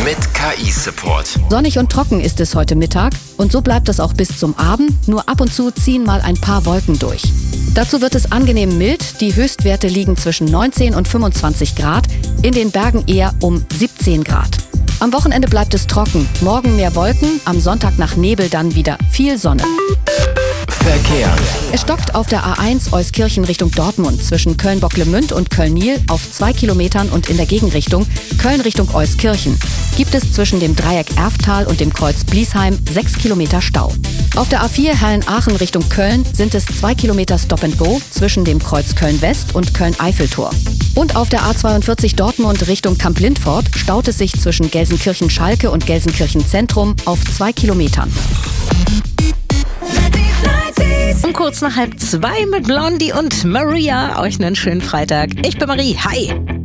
mit KI-Support. Sonnig und trocken ist es heute Mittag und so bleibt es auch bis zum Abend. Nur ab und zu ziehen mal ein paar Wolken durch. Dazu wird es angenehm mild. Die Höchstwerte liegen zwischen 19 und 25 Grad, in den Bergen eher um 17 Grad. Am Wochenende bleibt es trocken. Morgen mehr Wolken, am Sonntag nach Nebel dann wieder viel Sonne. Verkehr. Es stockt auf der A1 Euskirchen Richtung Dortmund zwischen Köln-Bocklemünd und Köln-Niel auf 2 Kilometern und in der Gegenrichtung Köln Richtung Euskirchen gibt es zwischen dem Dreieck Erftal und dem Kreuz Bliesheim 6 Kilometer Stau. Auf der A4 Herrn-Aachen Richtung Köln sind es 2 Kilometer Stop and Go zwischen dem Kreuz Köln-West und Köln-Eiffeltor. Und auf der A42 Dortmund Richtung Kamp-Lindfort staut es sich zwischen Gelsenkirchen-Schalke und Gelsenkirchen-Zentrum auf 2 Kilometern. Um kurz nach 1:30 mit Blondie und Maria. Euch einen schönen Freitag. Ich bin Marie. Hi.